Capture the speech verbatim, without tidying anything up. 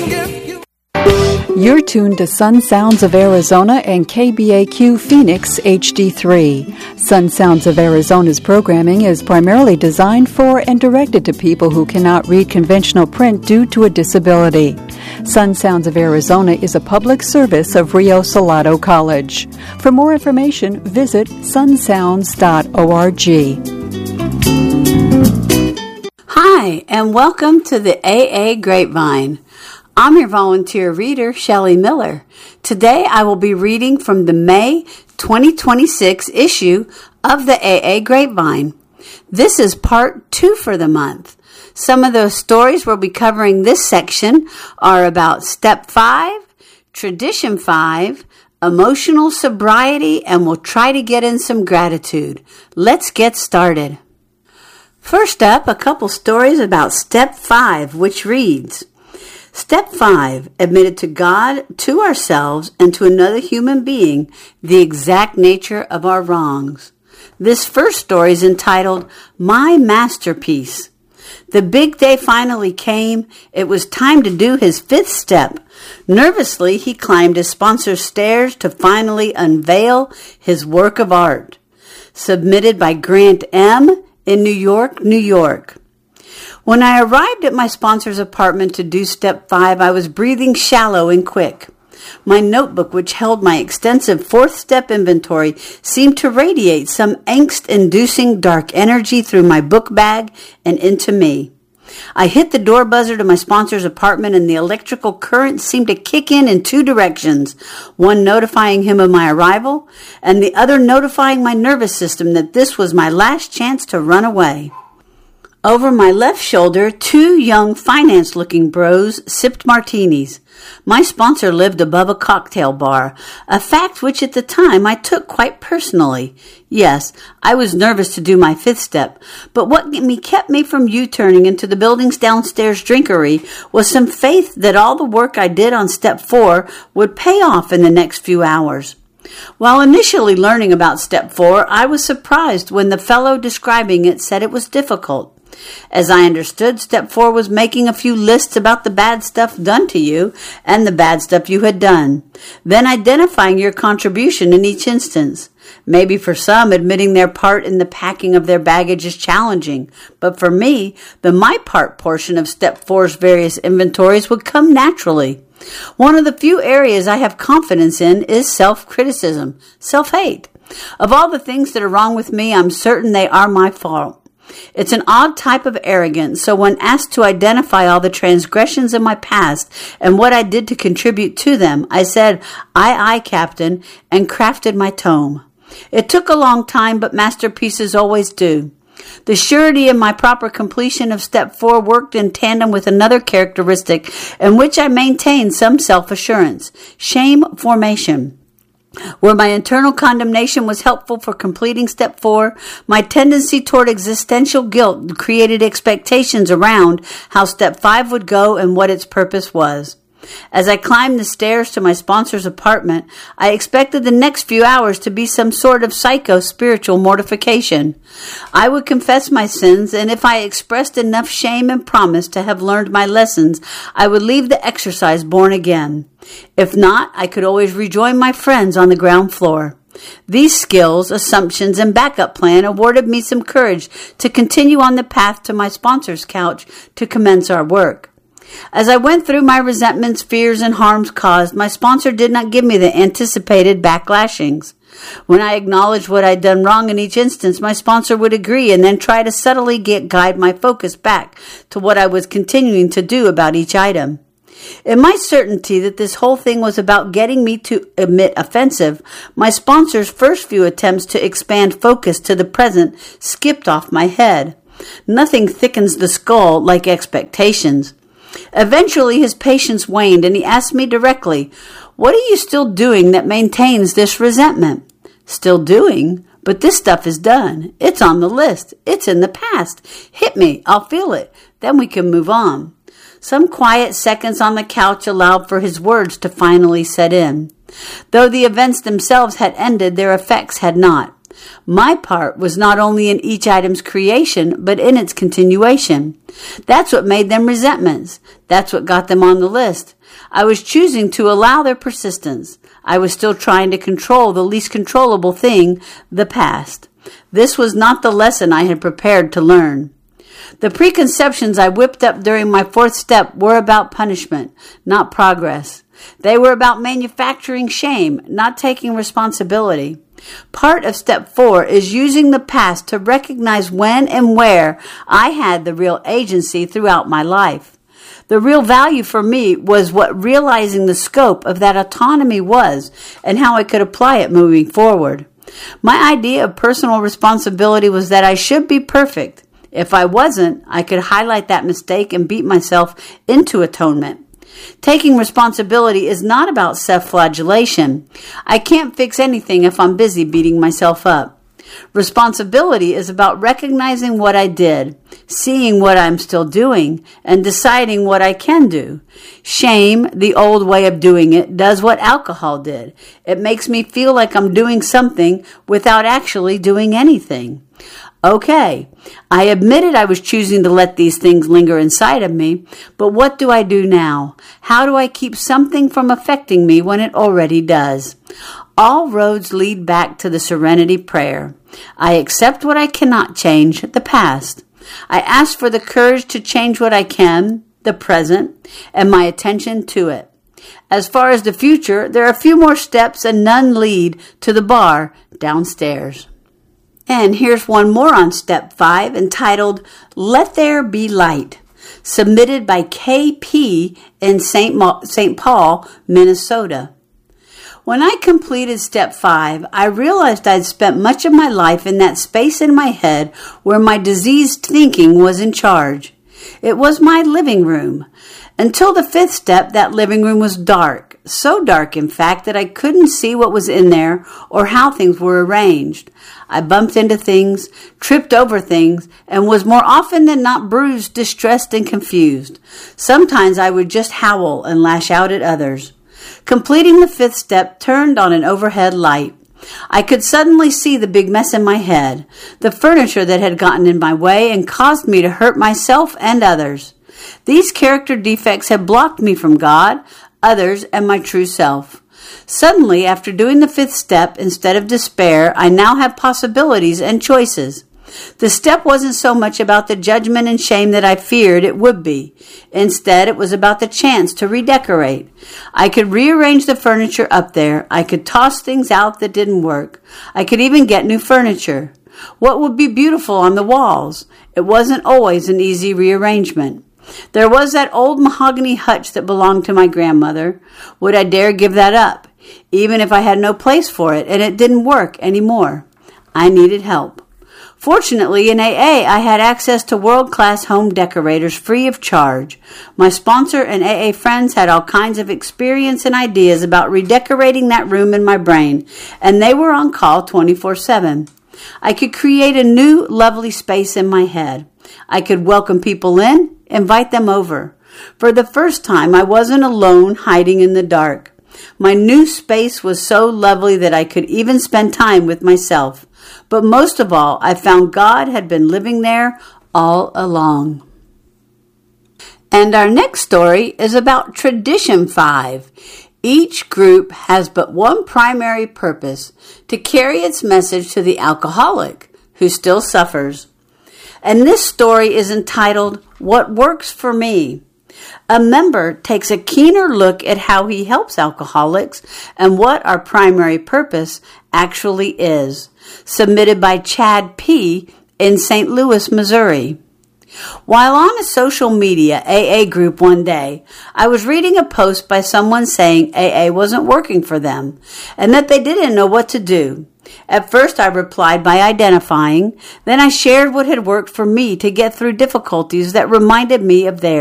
You're tuned to Sun Sounds of Arizona and K B A Q Phoenix H D three. Sun Sounds of Arizona's programming is primarily designed for and directed to people who cannot read conventional print due to a disability. Sun Sounds of Arizona is a public service of Rio Salado College. For more information, visit sun sounds dot org. Hi, and welcome to the A A Grapevine. I'm your volunteer reader, Shelley Miller. Today I will be reading from the May twenty twenty-six issue of the A A Grapevine. This is part two for the month. Some of those stories we'll be covering this section are about Step five, Tradition five, Emotional Sobriety, and we'll try to get in some gratitude. Let's get started. First up, a couple stories about Step five, which reads, Step five, admitted to God, to ourselves, and to another human being the exact nature of our wrongs. This first story is entitled, My Masterpiece. The big day finally came. It was time to do his fifth step. Nervously, he climbed his sponsor's stairs to finally unveil his work of art. Submitted by Grant M. in New York, New York. When I arrived at my sponsor's apartment to do Step five, I was breathing shallow and quick. My notebook, which held my extensive fourth step inventory, seemed to radiate some angst-inducing dark energy through my book bag and into me. I hit the door buzzer to my sponsor's apartment, and the electrical current seemed to kick in in two directions, one notifying him of my arrival, and the other notifying my nervous system that this was my last chance to run away. Over my left shoulder, two young finance-looking bros sipped martinis. My sponsor lived above a cocktail bar, a fact which at the time I took quite personally. Yes, I was nervous to do my fifth step, but what me kept me from U-turning into the building's downstairs drinkery was some faith that all the work I did on Step four would pay off in the next few hours. While initially learning about Step four, I was surprised when the fellow describing it said it was difficult. As I understood, Step four was making a few lists about the bad stuff done to you and the bad stuff you had done, then identifying your contribution in each instance. Maybe for some, admitting their part in the packing of their baggage is challenging, but for me, the my part portion of Step four's various inventories would come naturally. One of the few areas I have confidence in is self-criticism, self-hate. Of all the things that are wrong with me, I'm certain they are my fault. It's an odd type of arrogance, so when asked to identify all the transgressions of my past and what I did to contribute to them, I said, aye, aye, Captain, and crafted my tome. It took a long time, but masterpieces always do. The surety in my proper completion of Step four worked in tandem with another characteristic in which I maintained some self-assurance, shame formation. Where my internal condemnation was helpful for completing Step four, my tendency toward existential guilt created expectations around how Step five would go and what its purpose was. As I climbed the stairs to my sponsor's apartment, I expected the next few hours to be some sort of psycho-spiritual mortification. I would confess my sins, and if I expressed enough shame and promised to have learned my lessons, I would leave the exercise born again. If not, I could always rejoin my friends on the ground floor. These skills, assumptions, and backup plan awarded me some courage to continue on the path to my sponsor's couch to commence our work. As I went through my resentments, fears, and harms caused, my sponsor did not give me the anticipated backlashings. When I acknowledged what I'd done wrong in each instance, my sponsor would agree and then try to subtly get, guide my focus back to what I was continuing to do about each item. In my certainty that this whole thing was about getting me to admit offensive, my sponsor's first few attempts to expand focus to the present skipped off my head. Nothing thickens the skull like expectations. Eventually, his patience waned, and he asked me directly, "What are you still doing that maintains this resentment?" "Still doing? But this stuff is done. It's on the list. It's in the past. Hit me. I'll feel it. Then we can move on." Some quiet seconds on the couch allowed for his words to finally set in. Though the events themselves had ended, their effects had not. My part was not only in each item's creation, but in its continuation. That's what made them resentments. That's what got them on the list. I was choosing to allow their persistence. I was still trying to control the least controllable thing, the past. This was not the lesson I had prepared to learn. The preconceptions I whipped up during my fourth step were about punishment, not progress. They were about manufacturing shame, not taking responsibility. Part of step four is using the past to recognize when and where I had the real agency throughout my life. The real value for me was what realizing the scope of that autonomy was and how I could apply it moving forward. My idea of personal responsibility was that I should be perfect. If I wasn't, I could highlight that mistake and beat myself into atonement. Taking responsibility is not about self-flagellation. I can't fix anything if I'm busy beating myself up. Responsibility is about recognizing what I did, seeing what I'm still doing, and deciding what I can do. Shame, the old way of doing it, does what alcohol did. It makes me feel like I'm doing something without actually doing anything. Okay, I admitted I was choosing to let these things linger inside of me, but what do I do now? How do I keep something from affecting me when it already does? All roads lead back to the serenity prayer. I accept what I cannot change, the past. I ask for the courage to change what I can, the present, and my attention to it. As far as the future, there are a few more steps and none lead to the bar downstairs. And here's one more on step five, entitled, Let There Be Light, submitted by K P in Saint Ma- Saint Paul, Minnesota. When I completed step five, I realized I'd spent much of my life in that space in my head where my diseased thinking was in charge. It was my living room. Until the fifth step, that living room was dark. So dark, in fact, that I couldn't see what was in there or how things were arranged. I bumped into things, tripped over things, and was more often than not bruised, distressed, and confused. Sometimes I would just howl and lash out at others. Completing the fifth step turned on an overhead light. I could suddenly see the big mess in my head, the furniture that had gotten in my way and caused me to hurt myself and others. These character defects had blocked me from God, others, and my true self. Suddenly, after doing the fifth step, instead of despair, I now have possibilities and choices. The step wasn't so much about the judgment and shame that I feared it would be. Instead, it was about the chance to redecorate. I could rearrange the furniture up there. I could toss things out that didn't work. I could even get new furniture. What would be beautiful on the walls? It wasn't always an easy rearrangement. There was that old mahogany hutch that belonged to my grandmother. Would I dare give that up, even if I had no place for it and it didn't work anymore? I needed help. Fortunately, in A A, I had access to world-class home decorators free of charge. My sponsor and A A friends had all kinds of experience and ideas about redecorating that room in my brain, and they were on call twenty-four seven. I could create a new, lovely space in my head. I could welcome people in, invite them over. For the first time, I wasn't alone hiding in the dark. My new space was so lovely that I could even spend time with myself. But most of all, I found God had been living there all along. And our next story is about Tradition five. Each group has but one primary purpose, to carry its message to the alcoholic who still suffers. And this story is entitled, What Works for Me. A member takes a keener look at how he helps alcoholics and what our primary purpose actually is. Submitted by Chad P. in Saint Louis, Missouri. While on a social media A A group one day, I was reading a post by someone saying A A wasn't working for them and that they didn't know what to do. At first I replied by identifying, then I shared what had worked for me to get through difficulties that reminded me of theirs.